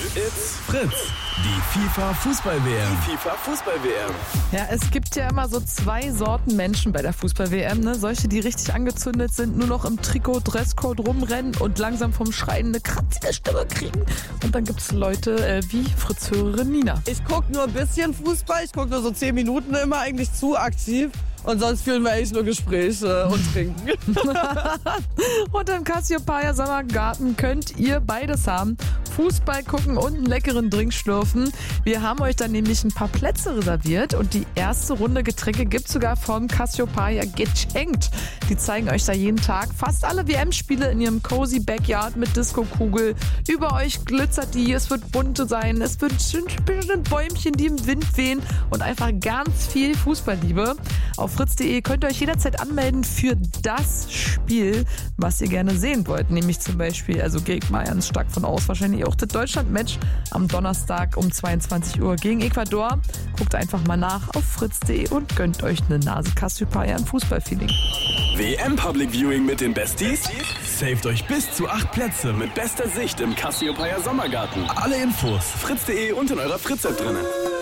It's Fritz. Die FIFA Fußball-WM. Ja, es gibt ja immer so zwei Sorten Menschen bei der Fußball-WM. Ne? Solche, die richtig angezündet sind, nur noch im Trikot, Dresscode rumrennen und langsam vom Schreien eine kratzige Stimme kriegen. Und dann gibt es Leute wie Fritz-Hörerin Nina. Ich gucke nur ein bisschen Fußball, ich gucke nur so 10 Minuten immer eigentlich zu aktiv. Und sonst führen wir eigentlich nur Gespräche und trinken. Und im Cassiopeia Sommergarten könnt ihr beides haben. Fußball gucken und einen leckeren Drink schlürfen. Wir haben euch dann nämlich ein paar Plätze reserviert und die erste Runde Getränke gibt sogar vom Cassiopeia geschenkt. Die zeigen euch da jeden Tag fast alle WM-Spiele in ihrem cozy Backyard mit Disco-Kugel. Über euch glitzert die, es wird bunt sein, es wird schöne Bäumchen, die im Wind wehen und einfach ganz viel Fußballliebe. Auf fritz.de könnt ihr euch jederzeit anmelden für das Spiel, was ihr gerne sehen wollt. Nämlich zum Beispiel, also geht mal ganz stark von aus, wahrscheinlich auch das Deutschland-Match am Donnerstag um 22 Uhr gegen Ecuador. Guckt einfach mal nach auf fritz.de und gönnt euch eine Nase Cassiopeia im Fußballfeeling. WM Public Viewing mit den Besties? Saved euch bis zu 8 Plätze mit bester Sicht im Cassiopeia Sommergarten. Alle Infos fritz.de und in eurer Fritz-App drinne.